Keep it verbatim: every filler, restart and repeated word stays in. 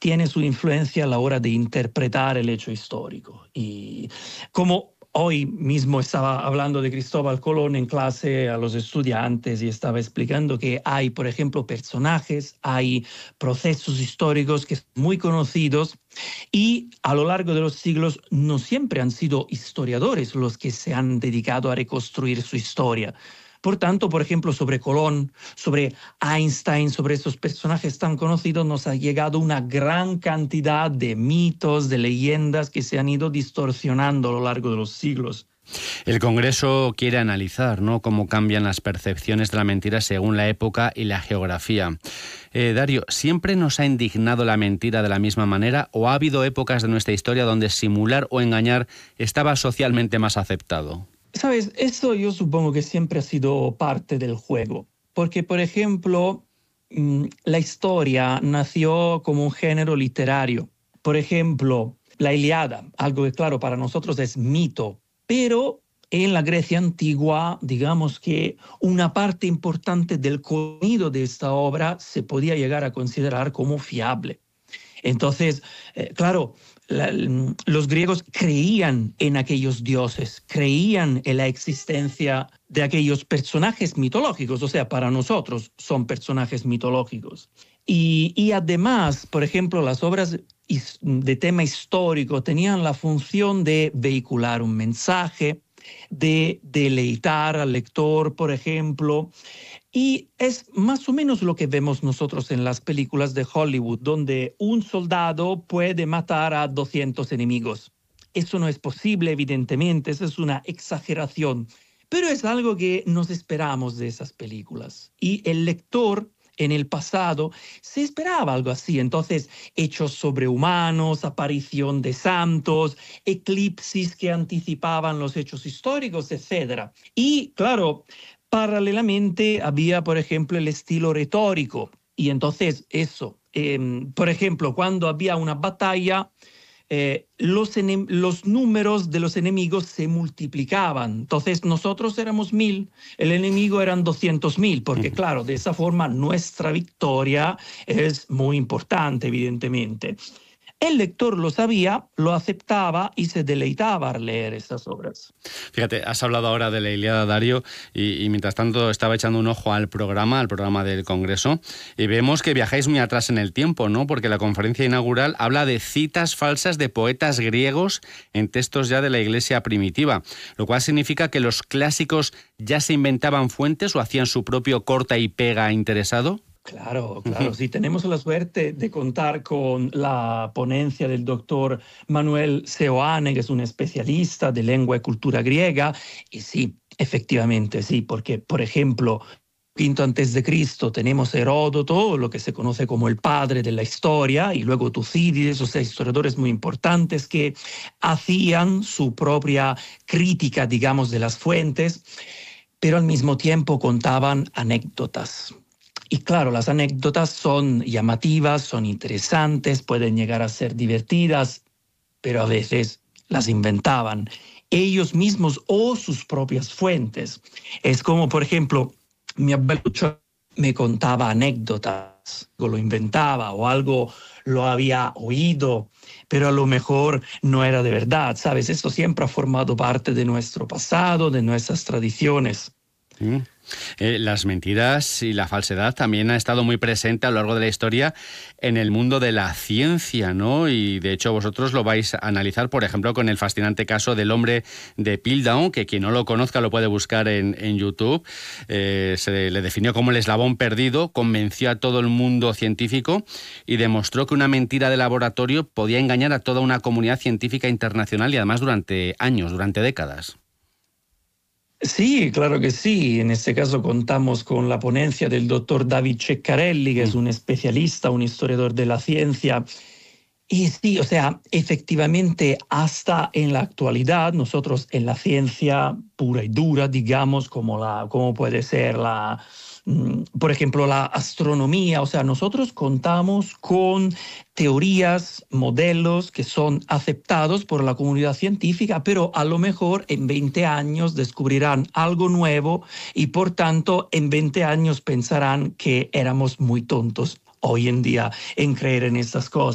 tiene su influencia a la hora de interpretar el hecho histórico. Y como hoy mismo estaba hablando de Cristóbal Colón en clase a los estudiantes y estaba explicando que hay, por ejemplo, personajes, hay procesos históricos que son muy conocidos y a lo largo de los siglos no siempre han sido historiadores los que se han dedicado a reconstruir su historia. Por tanto, por ejemplo, sobre Colón, sobre Einstein, sobre esos personajes tan conocidos, nos ha llegado una gran cantidad de mitos, de leyendas que se han ido distorsionando a lo largo de los siglos. El Congreso quiere analizar, ¿no?, cómo cambian las percepciones de la mentira según la época y la geografía. Eh, Dario, ¿siempre nos ha indignado la mentira de la misma manera o ha habido épocas de nuestra historia donde simular o engañar estaba socialmente más aceptado? Sabes, eso yo supongo que siempre ha sido parte del juego, porque, por ejemplo, la historia nació como un género literario. Por ejemplo, la Ilíada, algo que claro para nosotros es mito, pero en la Grecia antigua, digamos que una parte importante del contenido de esta obra se podía llegar a considerar como fiable. Entonces, eh, claro, la, los griegos creían en aquellos dioses, creían en la existencia de aquellos personajes mitológicos, o sea, para nosotros son personajes mitológicos. Y, y además, por ejemplo, las obras de tema histórico tenían la función de vehicular un mensaje, de deleitar al lector, por ejemplo. Y es más o menos lo que vemos nosotros en las películas de Hollywood, donde un soldado puede matar a doscientos enemigos. Eso no es posible, evidentemente, eso es una exageración, pero es algo que nos esperamos de esas películas. Y el lector, en el pasado, se esperaba algo así. Entonces, hechos sobrehumanos, aparición de santos, eclipsis que anticipaban los hechos históricos, etcétera. Y, claro, paralelamente había, por ejemplo, el estilo retórico. Y entonces eso, eh, por ejemplo, cuando había una batalla, eh, los, los números de los enemigos se multiplicaban. Entonces nosotros éramos mil, el enemigo eran doscientos mil, porque claro, de esa forma nuestra victoria es muy importante, evidentemente. El lector lo sabía, lo aceptaba y se deleitaba al leer estas obras. Fíjate, has hablado ahora de la Ilíada, Dario, y, y mientras tanto estaba echando un ojo al programa, al programa del Congreso, y vemos que viajáis muy atrás en el tiempo, ¿no? Porque la conferencia inaugural habla de citas falsas de poetas griegos en textos ya de la Iglesia primitiva, lo cual significa que los clásicos ya se inventaban fuentes o hacían su propio corta y pega interesado. Claro, claro. Sí, tenemos la suerte de contar con la ponencia del doctor Manuel Seoane, que es un especialista de lengua y cultura griega. Y sí, efectivamente, sí, porque, por ejemplo, quinto antes de Cristo tenemos Heródoto, lo que se conoce como el padre de la historia, y luego Tucídides, o sea, historiadores muy importantes que hacían su propia crítica, digamos, de las fuentes, pero al mismo tiempo contaban anécdotas. Y claro, las anécdotas son llamativas, son interesantes, pueden llegar a ser divertidas, pero a veces las inventaban ellos mismos o sus propias fuentes. Es como, por ejemplo, mi abuelo me contaba anécdotas, o lo inventaba, o algo lo había oído, pero a lo mejor no era de verdad, ¿sabes? Esto siempre ha formado parte de nuestro pasado, de nuestras tradiciones. Mm. Eh, las mentiras y la falsedad también ha estado muy presente a lo largo de la historia en el mundo de la ciencia, ¿no? Y de hecho vosotros lo vais a analizar, por ejemplo, con el fascinante caso del hombre de Piltdown, que quien no lo conozca lo puede buscar en, en YouTube. Eh, se le definió como el eslabón perdido, convenció a todo el mundo científico y demostró que una mentira de laboratorio podía engañar a toda una comunidad científica internacional y además durante años, durante décadas. Sí, claro que sí. En este caso contamos con la ponencia del doctor David Ceccarelli, que mm. es un especialista, un historiador de la ciencia. Y sí, o sea, efectivamente, hasta en la actualidad, nosotros en la ciencia pura y dura, digamos, como, la, como puede ser la, por ejemplo, la astronomía, o sea, nosotros contamos con teorías, modelos que son aceptados por la comunidad científica, pero a lo mejor en veinte años descubrirán algo nuevo y por tanto en veinte años pensarán que éramos muy tontos hoy en día en creer en estas cosas.